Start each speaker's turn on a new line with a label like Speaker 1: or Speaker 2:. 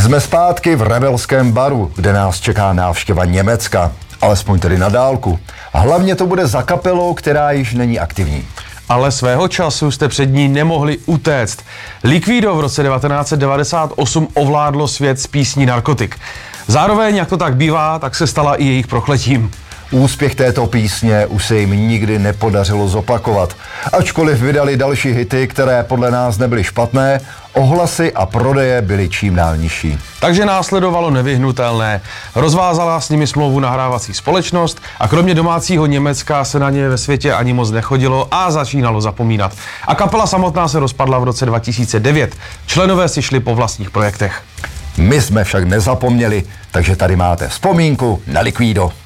Speaker 1: Jsme zpátky v rebelském baru, kde nás čeká návštěva Německa. Alespoň tedy na dálku. Hlavně to bude za kapelou, která již není aktivní.
Speaker 2: Ale svého času jste před ní nemohli utéct. Liquido v roce 1998 ovládlo svět s písní Narkotik. Zároveň, jak to tak bývá, tak se stala i jejich prochletím.
Speaker 1: Úspěch této písně už se jim nikdy nepodařilo zopakovat. Ačkoliv vydali další hity, které podle nás nebyly špatné, ohlasy a prodeje byly čím dál nižší.
Speaker 2: Takže následovalo nevyhnutelné. Rozvázala s nimi smlouvu nahrávací společnost a kromě domácího Německa se na ně ve světě ani moc nechodilo a začínalo zapomínat. A kapela samotná se rozpadla v roce 2009. Členové si šli po vlastních projektech.
Speaker 1: My jsme však nezapomněli, takže tady máte vzpomínku na Liquido.